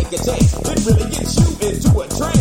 take a chance. It really gets you into a trance.